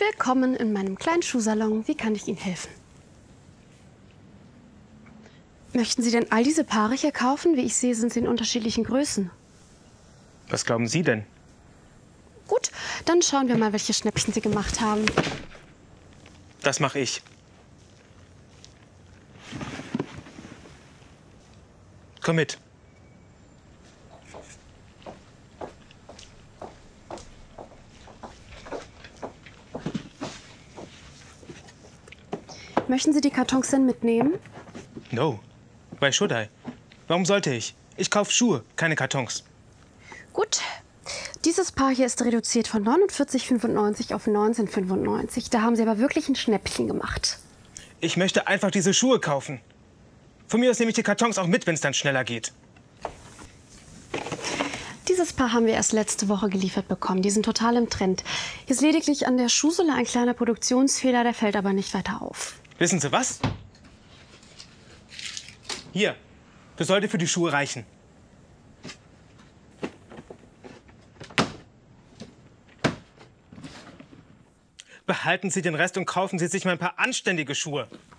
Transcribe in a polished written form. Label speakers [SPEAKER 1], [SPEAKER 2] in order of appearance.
[SPEAKER 1] Willkommen in meinem kleinen Schuhsalon. Wie kann ich Ihnen helfen? Möchten Sie denn all diese Paare hier kaufen? Wie ich sehe, sind sie in unterschiedlichen Größen.
[SPEAKER 2] Was glauben Sie denn?
[SPEAKER 1] Gut, dann schauen wir mal, welche Schnäppchen Sie gemacht haben.
[SPEAKER 2] Das mache ich. Komm mit.
[SPEAKER 1] Möchten Sie die Kartons denn mitnehmen?
[SPEAKER 2] No. Why should I? Warum sollte ich? Ich kaufe Schuhe, keine Kartons.
[SPEAKER 1] Gut. Dieses Paar hier ist reduziert von 49,95 auf 19,95. Da haben Sie aber wirklich ein Schnäppchen gemacht.
[SPEAKER 2] Ich möchte einfach diese Schuhe kaufen. Von mir aus nehme ich die Kartons auch mit, wenn es dann schneller geht.
[SPEAKER 1] Dieses Paar haben wir erst letzte Woche geliefert bekommen. Die sind total im Trend. Hier ist lediglich an der Schuhsohle ein kleiner Produktionsfehler, der fällt aber nicht weiter auf.
[SPEAKER 2] Wissen Sie was? Hier, das sollte für die Schuhe reichen. Behalten Sie den Rest und kaufen Sie sich mal ein paar anständige Schuhe.